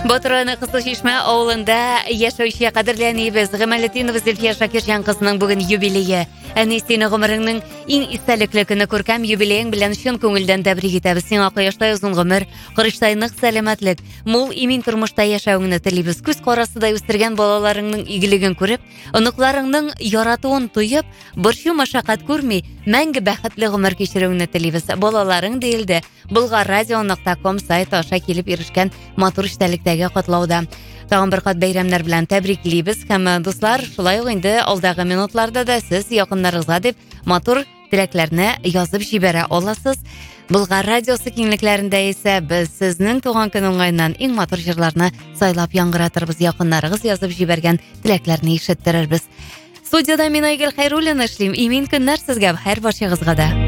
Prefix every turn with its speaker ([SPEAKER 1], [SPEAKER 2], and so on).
[SPEAKER 1] Батыраны Кызыл Чишмә авылында яшәүче кадерләне без Гамалетдинова Зөлфия Шакирҗан кызының бүген юбилее. Әни сине гомереңнең иң истәлекле көне күркәм юбилеең белән чын күңелдән тәбрик итәбез. Сиңа кояштай озын гомер, кырыштай нык сәламәтлек, мул имин тормышта яшәүеңне телибез. Күз карасыдай үстергән балаларыңның игелеген күреп, оныкларыңның яратуын тоеп, борчу машакат күрми, мәңге бәхетле гомер кичерүеңне телибез. Балаларың диелде. Bulgarradio.com сайты аша килеп ирешкән матур эчтәлектәге котлауда. Тагын бер кат бәйрәмнәр белән тәбриклибез. Һәм дуслар, шулай ук инде алдагы минутларда да сез якыннарыгызга дип матур теләкләрне язып җибәрә аласыз. Булгар радиосы киңлекләрендә исә без сезнең туган көн уңайыннан иң матур җырларны сайлап яңгыратырбыз. Якыннарыгыз язып җибәргән теләкләрне ишеттерербез. Студияда мин Айгөл Хәйруллина эшлим. Имин көннәр сезгә, һәр барчагызга да.